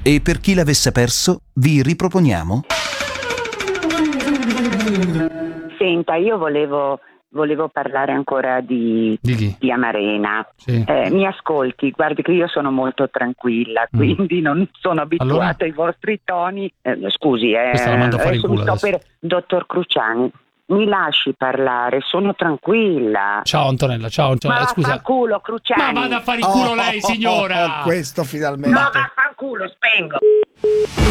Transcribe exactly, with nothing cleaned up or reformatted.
E per chi l'avesse perso, vi riproponiamo... Senta, io volevo, volevo parlare ancora di, di, di Amarena. Sì. Eh, mi ascolti, guardi che io sono molto tranquilla, Mm. quindi non sono abituata Allora? ai vostri toni. Eh, scusi, eh, Questa la mando a fare in adesso mi culo sto adesso. per... Dottor Cruciani, mi lasci parlare, sono tranquilla. Ciao Antonella, ciao Antonella, Ma scusa. vaffanculo, Cruciani. Ma vada a fare in culo Oh, lei, oh, oh, signora! oh, questo finalmente. No, vaffanculo, spengo.